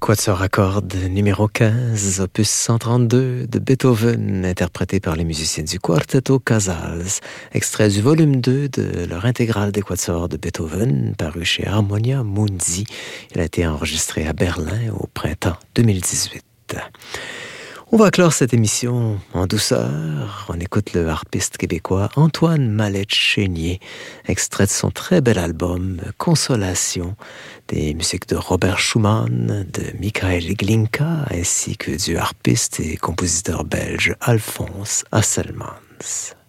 Quatuor à cordes numéro 15, opus 132 de Beethoven, interprété par les musiciens du Quartetto Casals, extrait du volume 2 de leur intégrale des quatuors de Beethoven, paru chez Harmonia Mundi. Il a été enregistré à Berlin au printemps 2018. On va clore cette émission en douceur. On écoute le harpiste québécois Antoine Mallette-Chénier, extrait de son très bel album Consolation, des musiques de Robert Schumann, de Michael Glinka, ainsi que du harpiste et compositeur belge Alphonse Hasselmans.